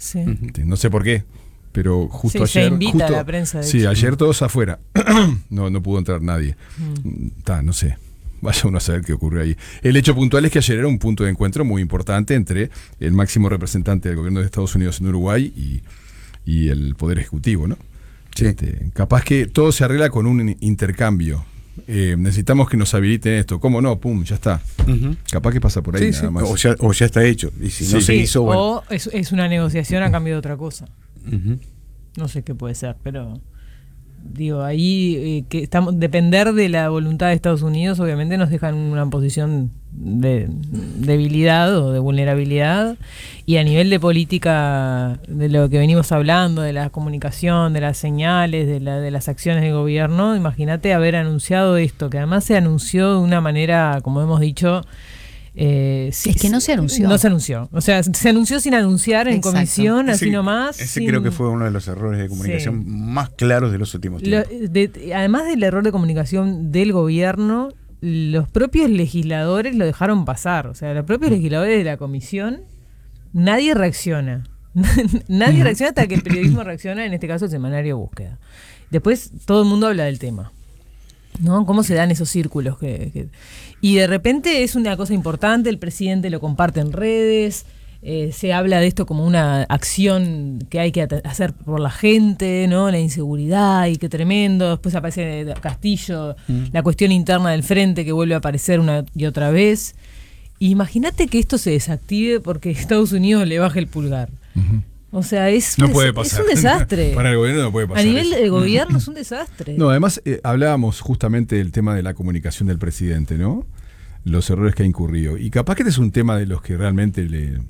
Sí. No sé por qué, pero justo Sí, ayer... se invita a la prensa, de Sí, hecho. ayer todos afuera. No pudo entrar nadie. No sé. Vaya uno a saber qué ocurrió ahí. El hecho puntual es que ayer era un punto de encuentro muy importante entre el máximo representante del gobierno de Estados Unidos en Uruguay y el Poder Ejecutivo, ¿no? Sí. Capaz que todo se arregla con un intercambio. Necesitamos que nos habiliten esto. ¿Cómo no? Pum, ya está. Capaz que pasa por ahí nada más. O ya está hecho. Y si no se hizo, bueno. O es una negociación a cambio de otra cosa. No sé qué puede ser, pero digo, ahí que depender de la voluntad de Estados Unidos obviamente nos deja en una posición de debilidad o de vulnerabilidad, y a nivel de política, de lo que venimos hablando, de la comunicación, de las señales, de las acciones del gobierno, imagínate haber anunciado esto, que además se anunció de una manera, como hemos dicho, es que no se anunció. No se anunció. O sea, se anunció sin anunciar en comisión, así nomás. Ese creo que fue uno de los errores de comunicación más claros de los últimos tiempos. Además del error de comunicación del gobierno, los propios legisladores lo dejaron pasar. O sea, los propios legisladores de la comisión, nadie reacciona. Nadie reacciona hasta que el periodismo reacciona, en este caso el semanario Búsqueda. Después todo el mundo habla del tema, ¿no? ¿Cómo se dan esos círculos? Y de repente es una cosa importante, el presidente lo comparte en redes, se habla de esto como una acción que hay que hacer por la gente, ¿no? La inseguridad, y qué tremendo. Después aparece Castillo, la cuestión interna del frente que vuelve a aparecer una y otra vez. Imagínate que esto se desactive porque Estados Unidos le baje el pulgar. O sea, no puede pasar. Es un desastre. Para el gobierno no puede pasar. A nivel eso. de gobierno es un desastre. No, además hablábamos justamente del tema de la comunicación del presidente, ¿no? Los errores que ha incurrido. Y capaz que este es un tema de los que realmente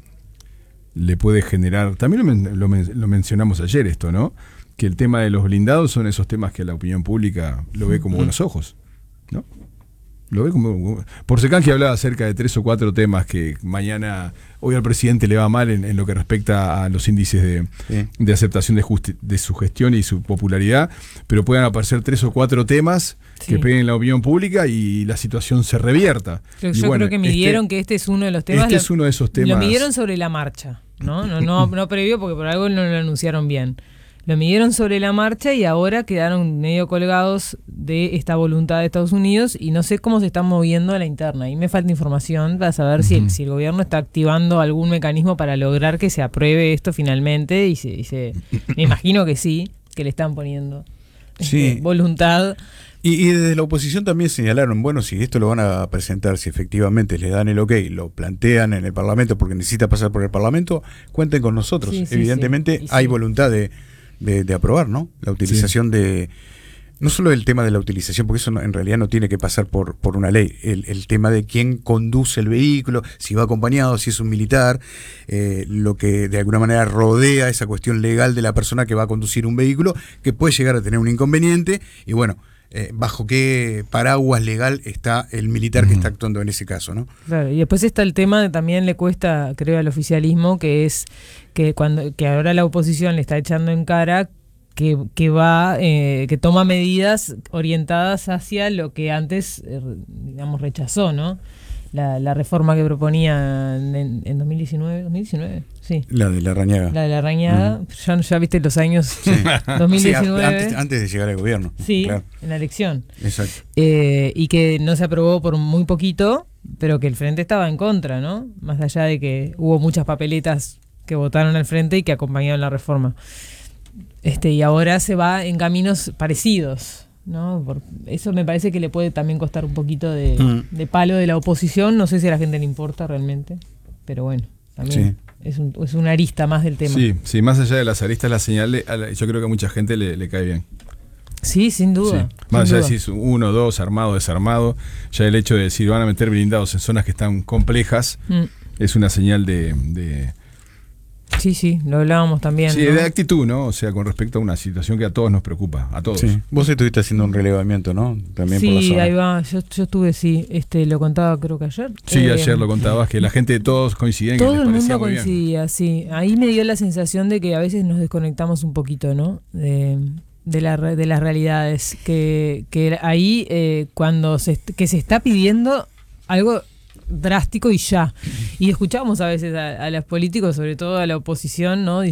le puede generar... También lo mencionamos ayer esto, ¿no? Que el tema de los blindados son esos temas que la opinión pública lo ve como buenos ojos, ¿no? Lo ve como... Porcecanje hablaba acerca de 3 o 4 temas que mañana... Hoy al presidente le va mal en lo que respecta a los índices de aceptación de su gestión y su popularidad, pero puedan aparecer 3 o 4 temas que peguen la opinión pública y la situación se revierta. Yo creo que midieron que este es uno de los temas. Este es uno de esos temas. Lo midieron sobre la marcha, no previo, porque por algo no lo anunciaron bien. Lo midieron sobre la marcha y ahora quedaron medio colgados de esta voluntad de Estados Unidos, y no sé cómo se están moviendo a la interna. Y me falta información para saber si el gobierno está activando algún mecanismo para lograr que se apruebe esto finalmente, me imagino que sí, que le están poniendo voluntad. Y desde la oposición también señalaron, bueno, si esto lo van a presentar, si efectivamente le dan el ok, lo plantean en el Parlamento porque necesita pasar por el Parlamento, cuenten con nosotros. Evidentemente hay voluntad de aprobar, ¿no? La utilización de... No solo el tema de la utilización, porque eso en realidad no tiene que pasar por una ley. El tema de quién conduce el vehículo, si va acompañado, si es un militar, lo que de alguna manera rodea esa cuestión legal de la persona que va a conducir un vehículo, que puede llegar a tener un inconveniente, y bueno, bajo qué paraguas legal está el militar que está actuando en ese caso, ¿no? Claro, y después está el tema que también le cuesta, creo, al oficialismo, que es que ahora la oposición le está echando en cara que toma medidas orientadas hacia lo que antes, digamos, rechazó, ¿no? La reforma que proponía en 2019, sí. La de Larrañaga. La de Larrañaga, ya viste los años 2019. Sí, antes de llegar al gobierno. Sí, claro. En la elección. Exacto. Y que no se aprobó por muy poquito, pero que el Frente estaba en contra, ¿no? Más allá de que hubo muchas papeletas que votaron al Frente y que acompañaron la reforma. Y ahora se va en caminos parecidos, ¿no? Eso me parece que le puede también costar un poquito de palo de la oposición. No sé si a la gente le importa realmente, pero bueno, también es una arista más del tema. Sí, más allá de las aristas, la señal, yo creo que a mucha gente le cae bien. Sí, sin duda. Sí. Más allá de si es 1, 2, armado, desarmado, ya el hecho de decir van a meter blindados en zonas que están complejas es una señal de Sí, lo hablábamos también. Sí, ¿no? de actitud, ¿no? O sea, con respecto a una situación que a todos nos preocupa, a todos. Sí. Vos estuviste haciendo un relevamiento, ¿no? También por la zona. Sí, ahí va. Yo estuve, lo contaba creo que ayer. Sí, ayer lo contabas, que la gente, todos coincidían. Todo que les el parecía mundo muy coincidía, bien. sí. Ahí me dio la sensación de que a veces nos desconectamos un poquito, ¿no? De las realidades. Que ahí, cuando se está pidiendo algo drástico y ya. Y escuchamos a veces a los políticos, sobre todo a la oposición, ¿no?